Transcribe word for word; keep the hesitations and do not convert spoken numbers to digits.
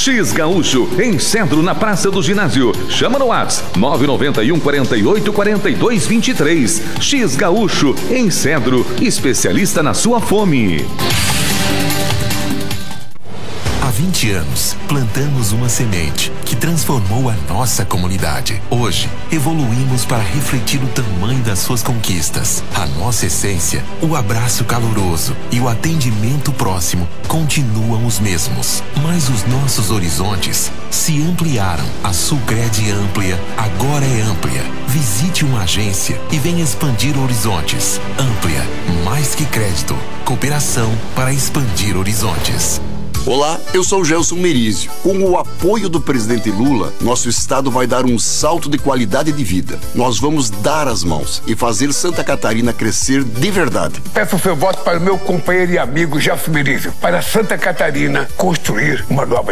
X Gaúcho, em Cedro, na Praça do Ginásio. Chama no WhatsApp nove nove um, quarenta e oito, quarenta e dois, vinte e três. X Gaúcho, em Cedro, especialista na sua fome. Há vinte anos, plantamos uma semente que transformou a nossa comunidade. Hoje, evoluímos para refletir o tamanho das suas conquistas. A nossa essência, o abraço caloroso e o atendimento próximo continuam os mesmos. Mas os nossos horizontes se ampliaram. A Sulcred Amplia agora é Amplia. Visite uma agência e venha expandir horizontes. Amplia, mais que crédito. Cooperação para expandir horizontes. Olá, eu sou o Gelson Merizio. Com o apoio do presidente Lula, nosso estado vai dar um salto de qualidade de vida. Nós vamos dar as mãos e fazer Santa Catarina crescer de verdade. Peço o seu voto para o meu companheiro e amigo Gelson Merizio, para Santa Catarina construir uma nova